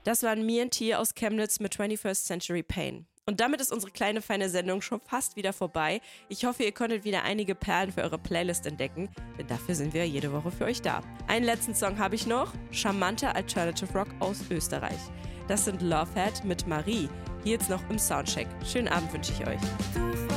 Das waren Me and T aus Chemnitz mit 21st Century Pain. Und damit ist unsere kleine, feine Sendung schon fast wieder vorbei. Ich hoffe, ihr konntet wieder einige Perlen für eure Playlist entdecken, denn dafür sind wir jede Woche für euch da. Einen letzten Song habe ich noch, charmanter Alternative Rock aus Österreich. Das sind Lovehead mit Marie, hier jetzt noch im Soundcheck. Schönen Abend wünsche ich euch.